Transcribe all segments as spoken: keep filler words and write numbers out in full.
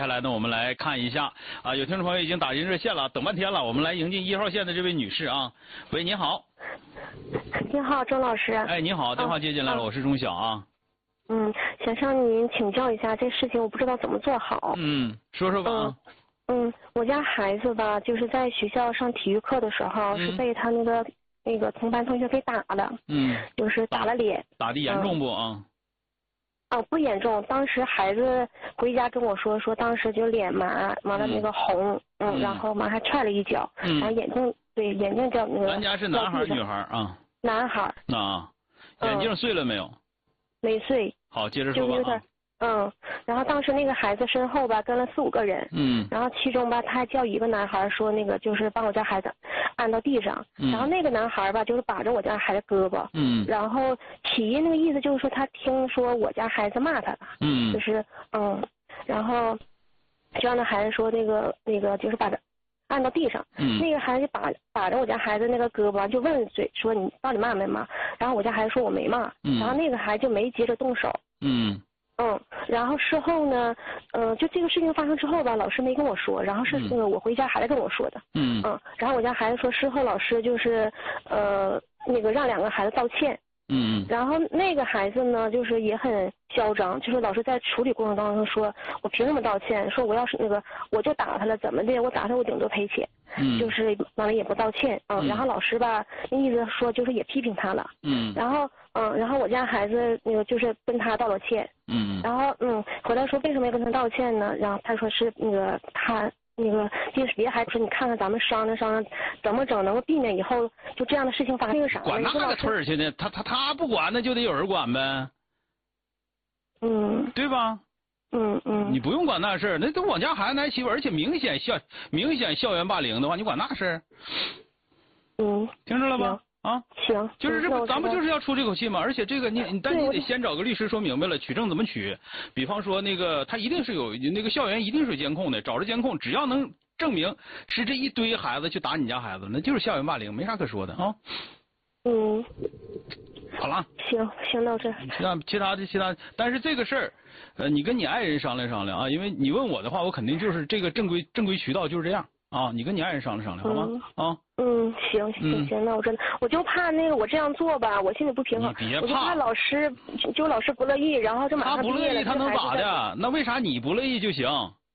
来呢，我们来看一下啊，有听众朋友已经打进热线了，等半天了，我们来迎进一号线的这位女士啊。喂，你好。 你好，周老师。 哎，你好，电话接进来了， 啊、 我是钟晓啊。 嗯，想向您请教一下，这事情我不知道怎么做好。 嗯，说说吧。 嗯，嗯我家孩子吧，就是在学校上体育课的时候， 嗯、 是被他那个那个同班同学给打了。 嗯。 就是打了脸。 打的严重不啊？ 啊，不严重。当时孩子回家跟我说，说当时就脸麻，完了那个红，嗯，嗯然后完还踹了一脚， 嗯、 然后眼镜对眼镜掉那个。 咱家是男孩女孩啊？ 男孩。 啊，眼镜碎了没有？ 嗯、没碎。 好，接着说吧。 就有点，嗯，然后当时那个孩子身后吧跟了四五个人， 嗯， 然后其中吧他还叫一个男孩说那个就是帮我家孩子按到地上， 嗯， 然后那个男孩吧就是把着我家孩子胳膊， 嗯， 然后起因那个意思就是说他听说我家孩子骂他了， 嗯， 就是嗯，然后就让那孩子说那个那个就是把他按到地上， 嗯， 那个孩子把把着我家孩子那个胳膊就问嘴说你到底骂没骂？然后我家孩子说我没骂， 嗯， 然后那个孩子就没接着动手， 嗯。 嗯，然后事后呢，呃，就这个事情发生之后吧，老师没跟我说，然后是那个我回家孩子跟我说的， 嗯， 嗯，然后我家孩子说事后老师就是，呃，那个让两个孩子道歉， 嗯， 然后那个孩子呢，就是也很嚣张，就是老师在处理过程当中说，我凭什么道歉？说我要是那个我就打他了，怎么的？我打他我顶多赔钱， 嗯， 就是完了也不道歉，嗯，然后老师吧，那意思说就是也批评他了， 嗯， 然后嗯，然后我家孩子那个就是跟他道了歉。 嗯， 然后嗯，回来说为什么要跟他道歉呢？然后他说是那个他那个就是别孩子说你看看咱们商量商量怎么整能够避免以后就这样的事情发生。那个啥？ 管那个腿儿去呢？他他他不管那就得有人管呗。 嗯。 对吧？ 嗯嗯。 你不用管那事儿，那都我家孩子来欺负，而且明显校明显校园霸凌的话，你管那事儿？ 嗯。 听着了吧？啊， 行， 就是这不，咱们就是要出这口气嘛。而且这个你，你但你得先找个律师说明白了，取证怎么取。比方说那个，他一定是有那个校园一定是有监控的，找着监控，只要能证明是这一堆孩子去打你家孩子，那就是校园霸凌，没啥可说的啊。 嗯。 好了。 行，行到这。 其他其他的其他，但是这个事儿，呃，你跟你爱人商量商量啊，因为你问我的话，我肯定就是这个正规正规渠道就是这样。啊，你跟你爱人商量商量，好吗？ 嗯、啊，嗯，行行行，那我真的，我就怕那个我这样做吧，我心里不平衡。 你别怕， 我就怕老师就，就老师不乐意，然后就马上他不乐意，他能咋的？那为啥你不乐意就行？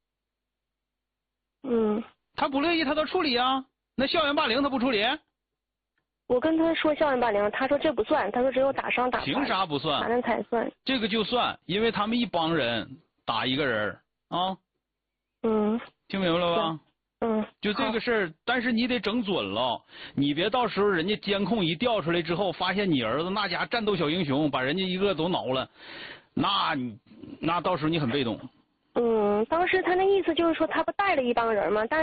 嗯。 他不乐意，他都处理啊。那校园霸凌他不处理？ 我跟他说校园霸凌，他说这不算，他说只有打伤打残。 凭啥不算？ 反正才算。这个就算，因为他们一帮人打一个人啊。 嗯。 听明白了吧？ 嗯， 就这个事儿，但是你得整准了，你别到时候人家监控一调出来之后，发现你儿子那家战斗小英雄，把人家一个都挠了，那你那到时候你很被动。 嗯，当时他那意思就是说他不带了一帮人吗？但是。